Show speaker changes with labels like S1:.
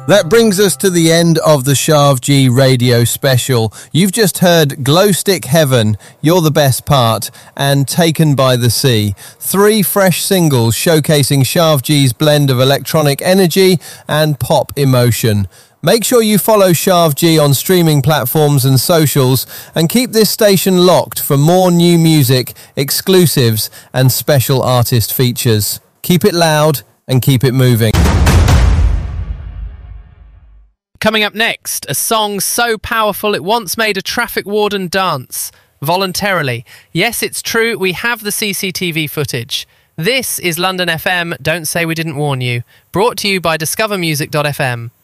S1: That brings us to the end of the Shav G radio special. You've just heard Glow Stick Heaven, You're the Best Part, and Taken by the Sea. 3 fresh singles showcasing Shav G's blend of electronic energy and pop emotion. Make sure you follow Shav G on streaming platforms and socials and keep this station locked for more new music, exclusives and special artist features. Keep it loud and keep it moving.
S2: Coming up next, a song so powerful it once made a traffic warden dance. Voluntarily. Yes, it's true, we have the CCTV footage. This is London FM, Don't Say We Didn't Warn You. Brought to you by discovermusic.fm.